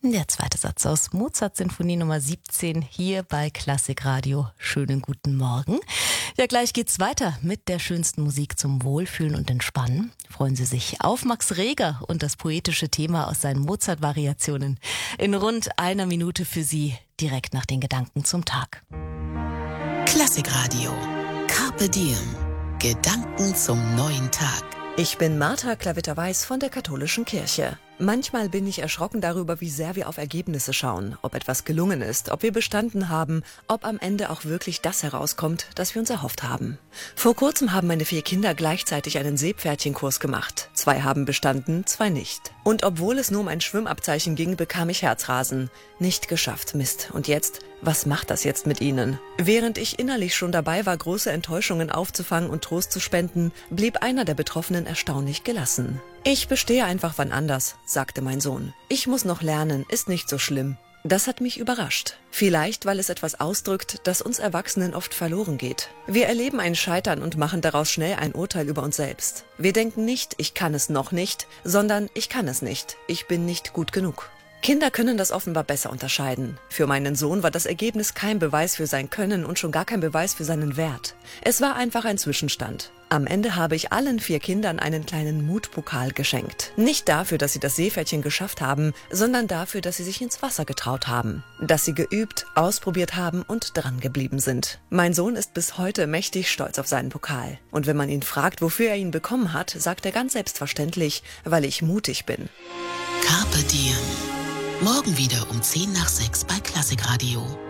Der zweite Satz aus Mozart-Sinfonie Nummer 17 hier bei Klassikradio. Schönen guten Morgen. Ja, gleich geht's weiter mit der schönsten Musik zum Wohlfühlen und Entspannen. Freuen Sie sich auf Max Reger und das poetische Thema aus seinen Mozart-Variationen in rund einer Minute für Sie, direkt nach den Gedanken zum Tag. Klassikradio. Carpe Diem. Gedanken zum neuen Tag. Ich bin Martha Klavitter-Weiß von der Katholischen Kirche. Manchmal bin ich erschrocken darüber, wie sehr wir auf Ergebnisse schauen, ob etwas gelungen ist, ob wir bestanden haben, ob am Ende auch wirklich das herauskommt, das wir uns erhofft haben. Vor kurzem haben meine 4 Kinder gleichzeitig einen Seepferdchenkurs gemacht. 2 haben bestanden, 2 nicht. Und obwohl es nur um ein Schwimmabzeichen ging, bekam ich Herzrasen. Nicht geschafft, Mist. Und jetzt? Was macht das jetzt mit ihnen? Während ich innerlich schon dabei war, große Enttäuschungen aufzufangen und Trost zu spenden, blieb einer der Betroffenen erstaunlich gelassen. Ich bestehe einfach wann anders, sagte mein Sohn. Ich muss noch lernen, ist nicht so schlimm. Das hat mich überrascht. Vielleicht, weil es etwas ausdrückt, das uns Erwachsenen oft verloren geht. Wir erleben ein Scheitern und machen daraus schnell ein Urteil über uns selbst. Wir denken nicht, ich kann es noch nicht, sondern ich kann es nicht, ich bin nicht gut genug. Kinder können das offenbar besser unterscheiden. Für meinen Sohn war das Ergebnis kein Beweis für sein Können und schon gar kein Beweis für seinen Wert. Es war einfach ein Zwischenstand. Am Ende habe ich allen 4 Kindern einen kleinen Mutpokal geschenkt. Nicht dafür, dass sie das Seepferdchen geschafft haben, sondern dafür, dass sie sich ins Wasser getraut haben. Dass sie geübt, ausprobiert haben und dran geblieben sind. Mein Sohn ist bis heute mächtig stolz auf seinen Pokal. Und wenn man ihn fragt, wofür er ihn bekommen hat, sagt er ganz selbstverständlich, weil ich mutig bin. Carpe Diem. Morgen wieder um 5:50 bei Klassikradio.